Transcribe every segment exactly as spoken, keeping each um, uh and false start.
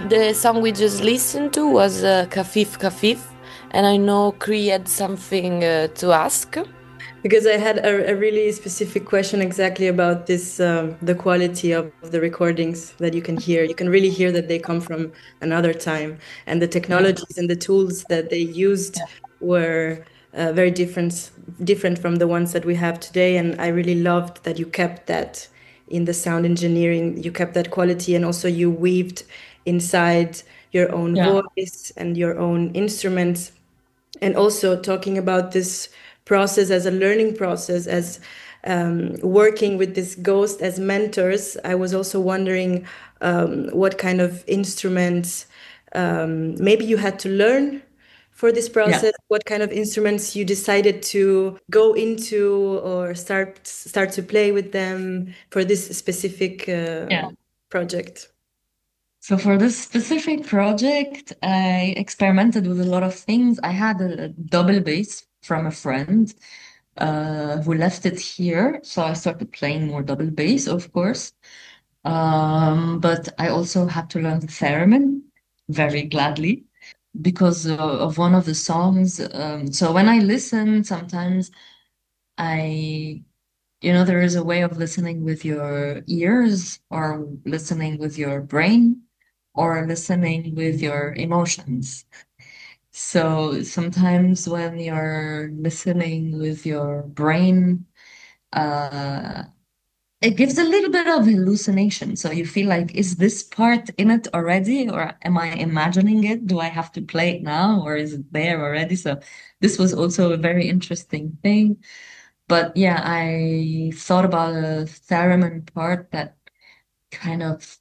The song we just listened to was uh, Kafif Kafif, and I know Cree had something uh, to ask. Because I had a, a really specific question exactly about this, um, the quality of the recordings that you can hear. You can really hear that they come from another time, and the Yeah. technologies and the tools that they used Yeah. were uh, very different, different from the ones that we have today. And I really loved that you kept that in the sound engineering. You kept that quality, and also you weaved inside your own Yeah. voice and your own instruments, and also talking about this process as a learning process, as um, working with this ghost as mentors. I was also wondering um, what kind of instruments um, maybe you had to learn for this Yeah. process, what kind of instruments you decided to go into or start start to play with them for this specific uh, Yeah. project. So for this specific project, I experimented with a lot of things. I had a double bass from a friend uh, who left it here, so I started playing more double bass, of course. Um, but I also had to learn the theremin very gladly because uh, of one of the songs. Um, so when I listen, sometimes I, you know, there is a way of listening with your ears or listening with your brain or listening with your emotions. So sometimes when you're listening with your brain, uh, it gives a little bit of hallucination. So you feel like, is this part in it already, or am I imagining it? Do I have to play it now, or is it there already? So this was also a very interesting thing. But yeah, I thought about a theremin part that kind of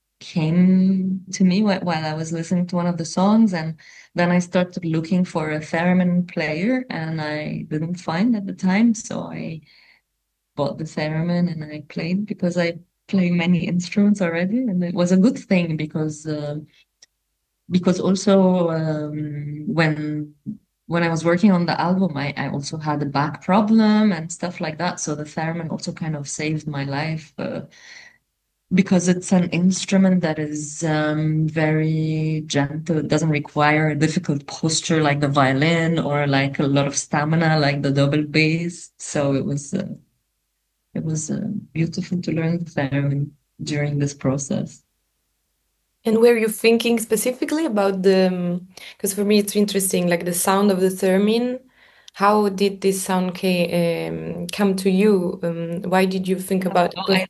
came to me wh- while I was listening to one of the songs, and then I started looking for a theremin player, and I didn't find at the time, so I bought the theremin and I played because I play many instruments already, and it was a good thing because uh, because also um, when when I was working on the album, I, I also had a back problem and stuff like that. So the theremin also kind of saved my life uh, because it's an instrument that is um, very gentle. It doesn't require a difficult posture like the violin or like a lot of stamina like the double bass. So it was uh, it was uh, beautiful to learn the theremin during this process. And were you thinking specifically about the, because for me it's interesting, like the sound of the theremin. How did this sound ca um, come to you? Um, why did you think about it? No, 'Cause I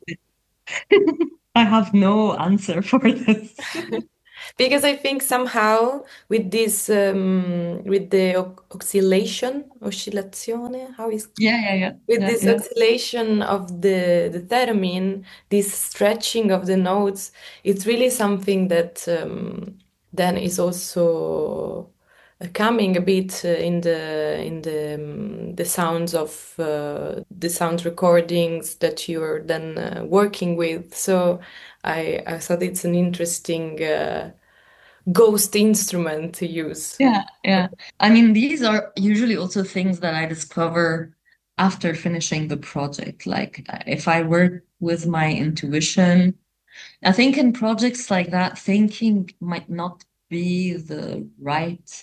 I have no answer for this. because I think somehow with this um, with the o- oscillation, oscillazione, how is Yeah, yeah, yeah, with yeah, this yeah. oscillation of the the theremin, this stretching of the notes, it's really something that um, then is also uh, coming a bit uh, in the in the um, the sounds of uh, the sound recordings that you're then uh, working with. So I I thought it's an interesting uh, ghost instrument to use. Yeah, yeah. I mean, these are usually also things that I discover after finishing the project. Like uh, if I work with my intuition, I think in projects like that, thinking might not be the right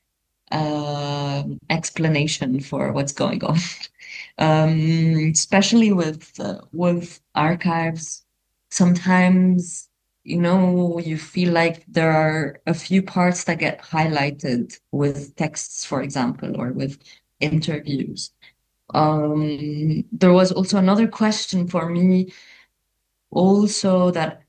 um explanation for what's going on. Um, especially with uh, with archives, sometimes you know you feel like there are a few parts that get highlighted with texts, for example, or with interviews. Um, there was also another question for me, also that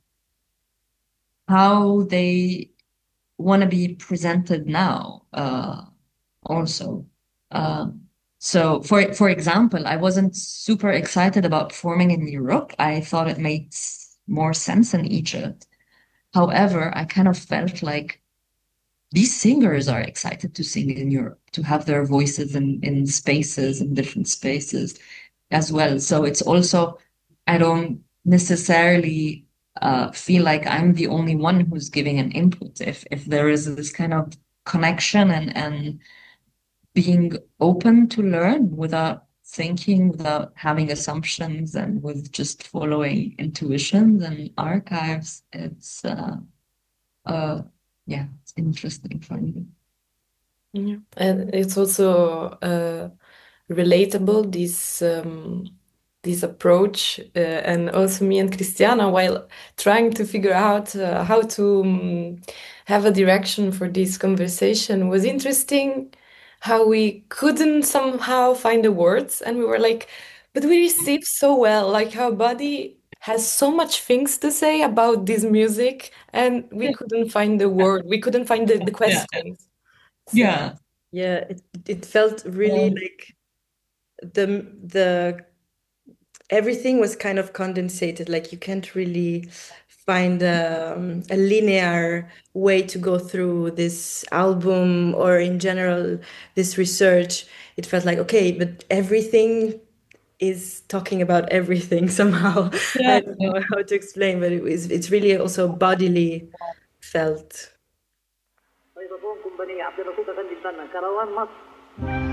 how they want to be presented now. Uh, also. Um, so for for example, I wasn't super excited about performing in Europe. I thought it makes more sense in Egypt. However, I kind of felt like these singers are excited to sing in Europe, to have their voices in, in spaces, in different spaces as well. So it's also, I don't necessarily uh, feel like I'm the only one who's giving an input. If if there is this kind of connection and and being open to learn without thinking, without having assumptions, and with just following intuitions and archives. It's uh, uh, yeah, it's interesting for me. Yeah. And it's also uh, relatable, this um, this approach, uh, and also me and Christiana, while trying to figure out uh, how to um, have a direction for this conversation, was interesting how we couldn't somehow find the words, and we were like, but we received so well, like our body has so much things to say about this music, and we couldn't find the word, we couldn't find the, the Yeah. questions. So Yeah. Yeah, it, it felt really Um, like the the everything was kind of condensated. Like you can't really find um, a linear way to go through this album or in general this research. It felt like okay, but everything is talking about everything somehow. yeah. I don't know how to explain, but it was it's really also bodily felt. فيضافون كومبانية عبد اللطيف أفندي الفنان كروان مصر